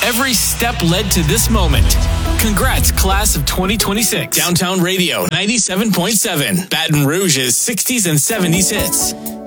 Every step led to this moment. Congrats, class of 2026. Downtown Radio 97.7. Baton Rouge's 60s and 70s hits.